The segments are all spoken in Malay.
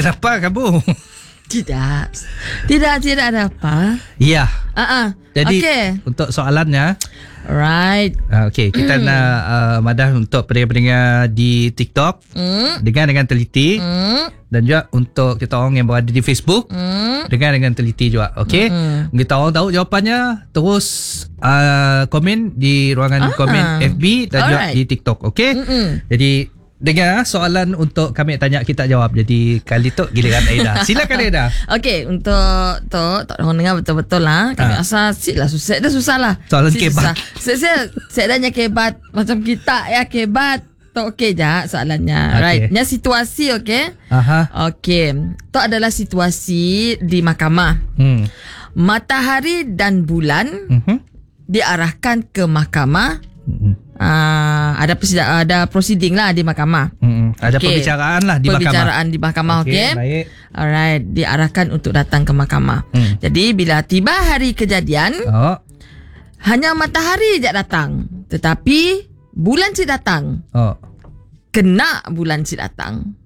Kenapa kamu? Tidak ada apa. Ya. Jadi untuk soalannya, right. Okay, kita nak Madah untuk pendengar-pendengar di TikTok dengar dengan teliti, dan juga untuk kita orang yang berada di Facebook dengar dengan teliti juga. Okay, kita orang tahu jawapannya, terus komen di ruangan komen FB dan juga di TikTok. Okay, jadi dengar soalan untuk kami tanya, kita jawab. Jadi kali tu giliran Aida. Silakan Aida. Okey, untuk orang dengar betul-betul lah. Kami rasa susah. Dah susah lah. Soalan kebat. Saya dah kebat macam kita ya, kebat. Tu okey je soalannya. Okay. Right. Nya situasi okey. Okey. Tu adalah situasi di mahkamah. Matahari dan bulan diarahkan ke mahkamah. Ada proceeding lah di mahkamah. Ada perbicaraan lah di mahkamah. Perbicaraan di mahkamah, okey. Baik. Alright, diarahkan untuk datang ke mahkamah. Jadi bila tiba hari kejadian, hanya matahari je datang, tetapi bulan si datang. Kena bulan si datang.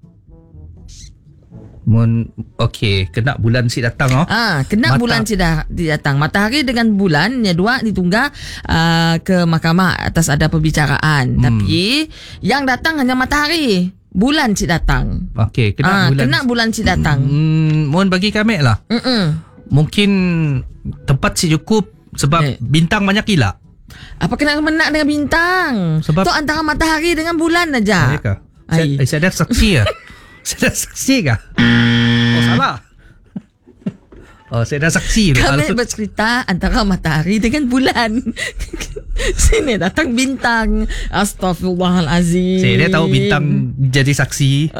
Okey, kena bulan si datang. Kena bulan si datang. Matahari dengan bulan nya dua ditunggu ke mahkamah atas ada perbicaraan. Tapi yang datang hanya matahari. Bulan si datang. Okey, kena bulan si datang. Mohon bagi kami lah. Mungkin tempat si cukup sebab bintang banyak gila. Apa kena menak dengan bintang? Sebab tu antara matahari dengan bulan aja. Saya ada saksi ya. Saya dah saksi kah? Salah. Saya dah saksi. Kami bercerita antara matahari dengan bulan. Sini datang bintang. Astaghfirullahalazim. Saya dah tahu bintang jadi saksi.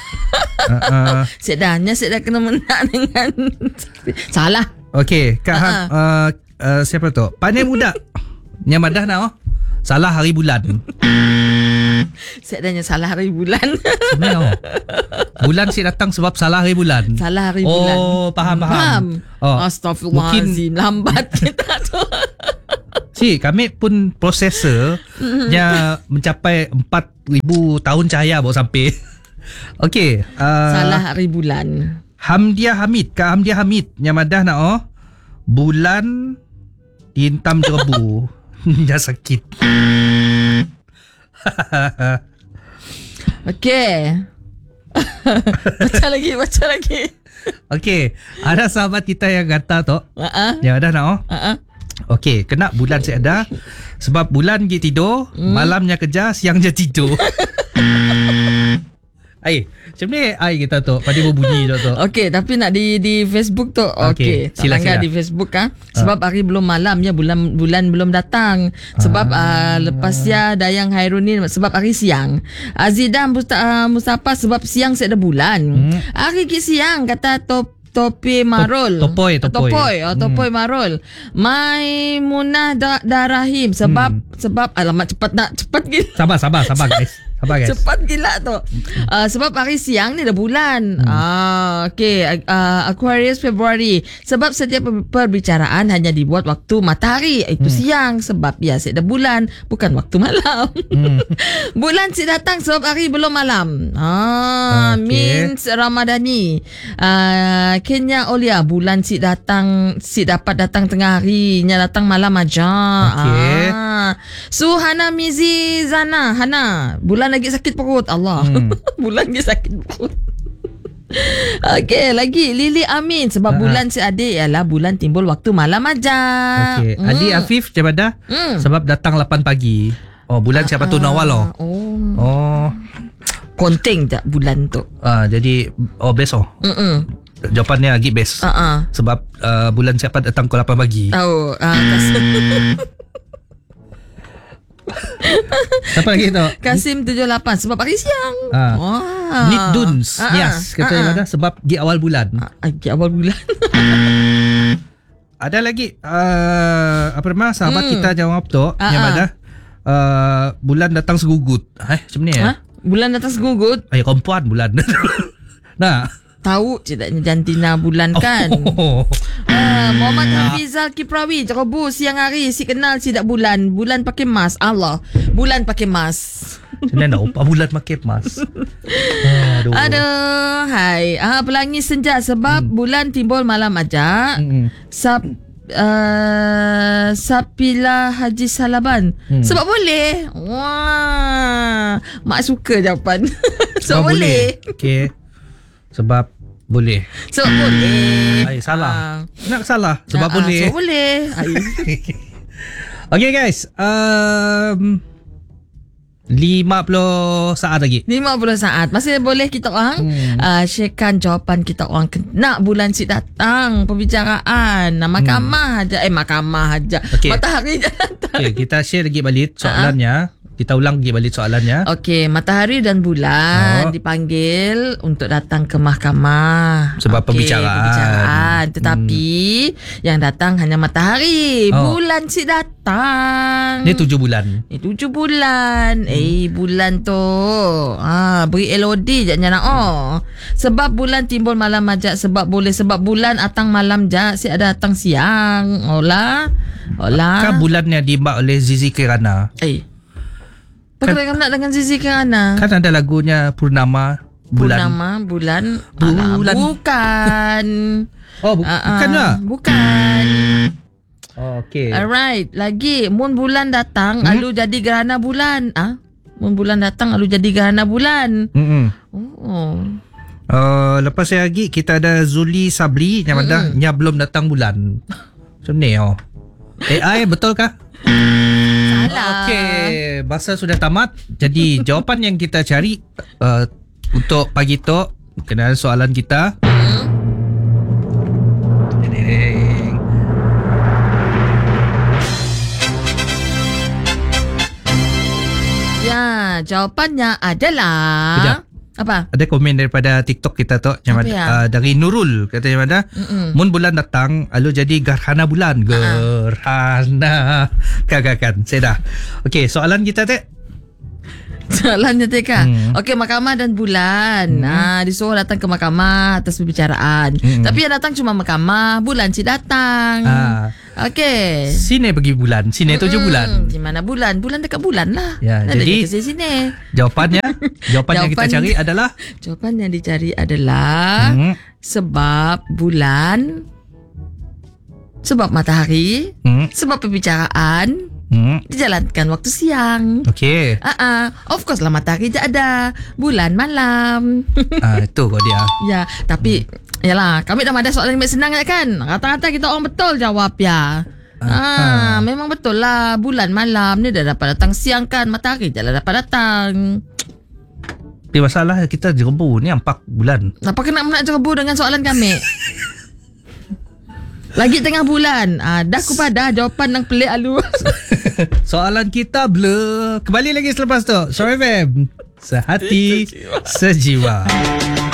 Saya dah kena menak dengan salah. Okey, Kak siapa tu? Pandai muda. Yang Madah nak salah hari bulan. Saya tanya salah hari bulan. Sebenarnya bulan si datang sebab salah hari bulan. Salah hari bulan. Faham. Astaghfirullahalazim. Lambat kita tu. Kami pun prosesnya mencapai 4,000 tahun cahaya baru sampai. Okey. Salah hari bulan. Hamdiah Hamid. Kak Hamdiah Hamid. Yang Madah nak bulan dihentam jerebu. Dah sakit. Okey. Baca lagi. Okey, ada sahabat kita yang kata tu, yang ada nak. Okey, kena bulan saya ada sebab bulan dia tidur, malamnya kerja, siangnya tidur. Macam ni kita tu pada berbunyi tu. Okey, tapi nak di Facebook tu. Okey, sila di Facebook sebab hari belum malam ya, bulan belum datang. Sebab lepas ya Dayang Hairunin sebab hari siang. Azidah Mustafa sebab siang saya ada bulan. Hari ke siang kata Topi Marul. Topoy Marul. Maimunah Darahim sebab alamat cepat gila. Sabar guys. Cepat gila tu. Sebab hari siang ni dah bulan. Okey, Aquarius February. Sebab setiap perbicaraan hanya dibuat waktu matahari, itu siang sebab ya saya dah bulan, bukan waktu malam. Bulan si datang sebab hari belum malam. Means Ramadhani. Kenya Olia, bulan si datang, si dapat datang tengah hari, nya datang malam aja. Suhana Mizi Zana Hana, bulan lagi sakit perut. Allah. Bulan lagi sakit perut. Okey, lagi Lili Amin sebab bulan si adik ialah bulan timbul waktu malam aja. Okey, Adi Afif Jabada sebab datang 8 pagi. Bulan siapa tu Nawal Konting tak bulan tu. Jadi besok. Jawapannya lagi best. Sebab bulan siapa datang pukul 8 pagi. Siapa lagi tu? Kasim 78 sebab pagi siang. Nid Duns Nias kata ada sebab di awal bulan. Ada lagi apa nama sahabat kita jawab tu yang ada bulan datang segugut. Macam ni ya? Bulan datang segugut. Perempuan bulan. Nah, Tahu tidaknya jantina bulan kan. Muhammad Hafizal Kiprawi Ceroboh siang hari si kenal si dak bulan. Bulan pakai mas. Allah, bulan pakai mas. Macam nak upah bulan pakai emas. Aduh, hai. Pelangi senja sebab bulan timbul malam aja. Sapila Haji Salaban. Sebab boleh. Wah, mak suka jawapan. Sebab boleh. Okey. Sebab boleh. Sebab boleh. Salah. Nak salah. Sebab boleh. Sebab boleh. Okay guys, 50 saat lagi. 50 saat. Masih boleh kita orang sharekan jawapan kita orang kena bulan si datang perbicaraan. Mahkamah aja. Mahkamah aja. Okay. Matahari je datang. Okay, kita share lagi balik soalannya. Kita ulang lagi balik soalannya. Okey, matahari dan bulan dipanggil untuk datang ke mahkamah. Sebab pembicaraan. Tetapi yang datang hanya matahari. Bulan si datang. Dia 7 bulan. 7 bulan. Bulan tu. Beri LOD je nak. Sebab bulan timbul malam aja. Sebab boleh. Sebab bulan atang malam je. Si ada atang siang. Olah. Kan bulannya diimbak oleh Zizi Kirana. Kan nak dengan Zizi Kirana. Kan ada lagunya Purnama Bulan. Bulan. Bukan. Bukan lah. Bukan. Okay. Alright. Lagi Moon bulan datang lalu jadi gerhana bulan. Moon bulan datang lalu jadi gerhana bulan. Lepas lagi kita ada Zuli Sabri yang ada nya belum datang bulan. Macam ni AI betul kah? Okey, masa sudah tamat. Jadi jawapan yang kita cari untuk pagi tu berkenaan soalan kita. Ya, jawapannya adalah Kejap. Apa? Ada komen daripada TikTok kita tu yang dari Nurul kata yang ada mun bulan datang lalu jadi gerhana bulan. Gerhana. Kan. Saya dah. Okey, soalan kita Soalannya Teka. Okey, mahkamah dan bulan. Disuruh datang ke mahkamah atas perbicaraan. Tapi yang datang cuma mahkamah, bulan si datang. Okey. Sini pergi bulan, sini 7 bulan. Di mana bulan? Bulan dekat bulan lah. Ya, jadi sini. Jawapan yang kita cari adalah jawapan yang dicari adalah sebab bulan, sebab matahari, sebab perbicaraan dijalankan waktu siang. Okey. Of course lah matahari je ada, bulan malam. Itu kau dia. Ya, tapi yalah, kami dah ada soalan yang senang kan. Rata-rata kita orang betul jawab ya. Memang betul lah, bulan malam ni dah dapat datang siang kan, matahari je lah dapat datang. Tapi masalah kita jerebu ni 4 bulan. Apa kena nak jerebu dengan soalan kami? Lagi tengah bulan. Dah ku pada jawapan yang pelik alu. Soalan kita blur. Kembali lagi selepas tu. Sorry fam. Sehati sejiwa.